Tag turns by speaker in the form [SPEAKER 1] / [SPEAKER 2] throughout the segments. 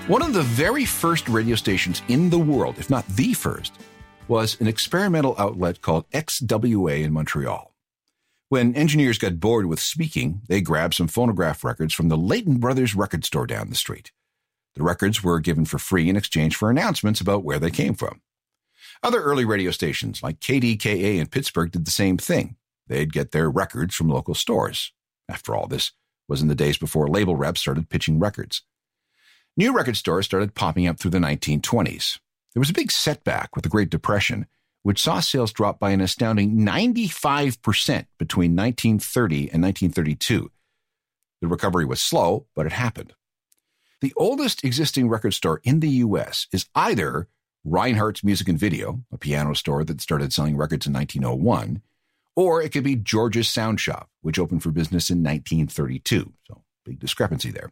[SPEAKER 1] One of the very first radio stations in the world, if not the first, was an experimental outlet called XWA in Montreal. When engineers got bored with speaking, they grabbed some phonograph records from the Leighton Brothers record store down the street. The records were given for free in exchange for announcements about where they came from. Other early radio stations like KDKA in Pittsburgh did the same thing. They'd get their records from local stores. After all, this was in the days before label reps started pitching records. New record stores started popping up through the 1920s. There was a big setback with the Great Depression, which saw sales drop by an astounding 95% between 1930 and 1932. The recovery was slow, but it happened. The oldest existing record store in the U.S. is either Reinhardt's Music and Video, a piano store that started selling records in 1901, or it could be George's Sound Shop, which opened for business in 1932. So, big discrepancy there.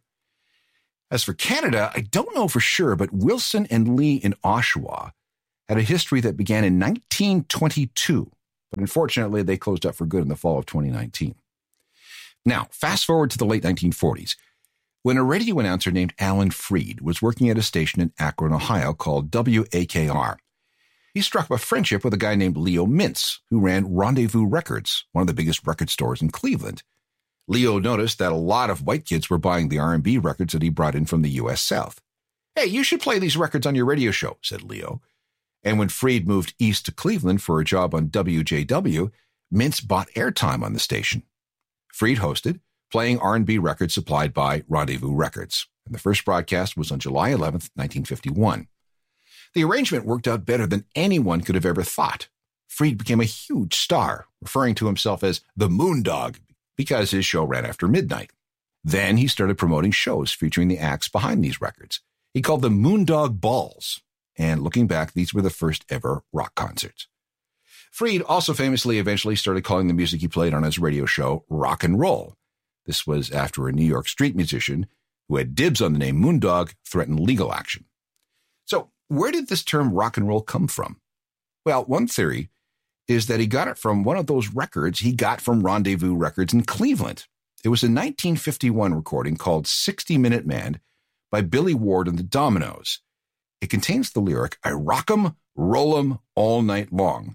[SPEAKER 1] As for Canada, I don't know for sure, but Wilson and Lee in Oshawa had a history that began in 1922, but unfortunately they closed up for good in the fall of 2019. Now, fast forward to the late 1940s, when a radio announcer named Alan Freed was working at a station in Akron, Ohio called WAKR. He struck up a friendship with a guy named Leo Mintz, who ran Rendezvous Records, one of the biggest record stores in Cleveland. Leo noticed that a lot of white kids were buying the R&B records that he brought in from the U.S. South. "Hey, you should play these records on your radio show," said Leo. And when Freed moved east to Cleveland for a job on WJW, Mintz bought airtime on the station. Freed hosted, playing R&B records supplied by Rendezvous Records. And the first broadcast was on July 11th, 1951. The arrangement worked out better than anyone could have ever thought. Freed became a huge star, referring to himself as the Moondog, because his show ran after midnight. Then he started promoting shows featuring the acts behind these records. He called them Moondog Balls. And looking back, these were the first ever rock concerts. Freed also famously eventually started calling the music he played on his radio show rock and roll. This was after a New York street musician who had dibs on the name Moondog threatened legal action. So where did this term rock and roll come from? Well, one theory is that he got it from one of those records he got from Rendezvous Records in Cleveland. It was a 1951 recording called 60-Minute Man by Billy Ward and the Dominoes. It contains the lyric, "I rock 'em, roll 'em all night long."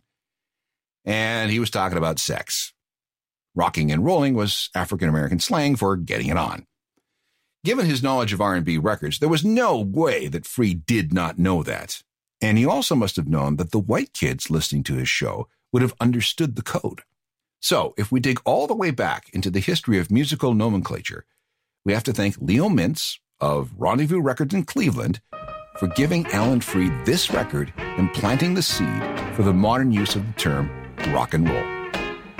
[SPEAKER 1] And he was talking about sex. Rocking and rolling was African-American slang for getting it on. Given his knowledge of R&B records, there was no way that Freed did not know that. And he also must have known that the white kids listening to his show would have understood the code. So, if we dig all the way back into the history of musical nomenclature, we have to thank Leo Mintz of Rendezvous Records in Cleveland for giving Alan Freed this record and planting the seed for the modern use of the term rock and roll.